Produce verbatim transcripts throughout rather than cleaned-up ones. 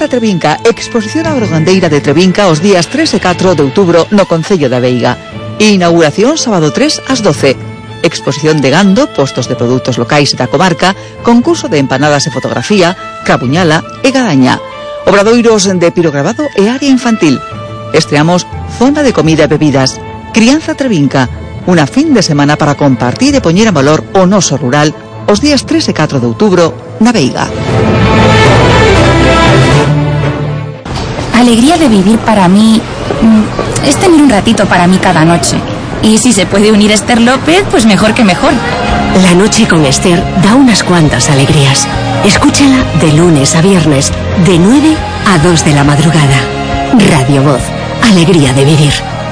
Crianza Trevinca, exposición agrogandeira de Trevinca os días tres e catro de outubro no Concello da Veiga. Inauguración sábado tres ás doce. Exposición de gando, postos de produtos locais da comarca, concurso de empanadas e fotografía, crabuñala e gadaña. Obradoiros de pirograbado e área infantil. Estreamos zona de comida e bebidas. Crianza Trevinca, unha fin de semana para compartir e poñer en valor o noso rural os días tres e catro de outubro na Veiga. Alegría de vivir para mí es tener un ratito para mí cada noche. Y si se puede unir Esther López, pues mejor que mejor. La noche con Esther da unas cuantas alegrías. Escúchala de lunes a viernes, de nueve a dos de la madrugada. Radio Voz, alegría de vivir.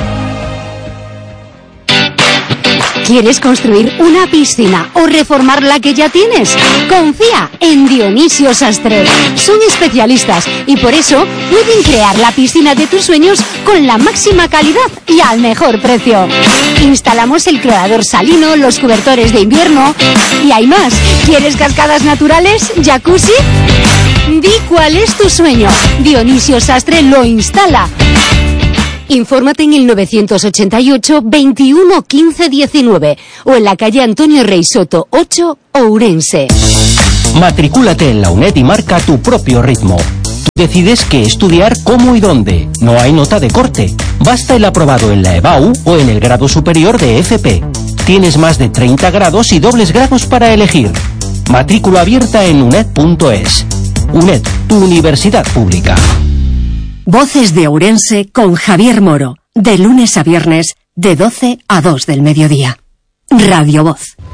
¿Quieres construir una piscina o reformar la que ya tienes? Confía en Dionisio Sastre. Son especialistas y por eso pueden crear la piscina de tus sueños con la máxima calidad y al mejor precio. Instalamos el clorador salino, los cobertores de invierno y hay más. ¿Quieres cascadas naturales? ¿Jacuzzi? Di cuál es tu sueño. Dionisio Sastre lo instala. Infórmate en el novecientos ochenta y ocho, veintiuno, quince, diecinueve o en la calle Antonio Rey Soto ocho, Ourense. Matricúlate en la UNED y marca tu propio ritmo. Tú decides qué estudiar, cómo y dónde. No hay nota de corte. Basta el aprobado en la EBAU o en el grado superior de F P. Tienes más de treinta grados y dobles grados para elegir. Matrícula abierta en uned punto es. UNED, tu universidad pública. Voces de Ourense con Javier Moro, de lunes a viernes, de doce a dos del mediodía. Radio Voz.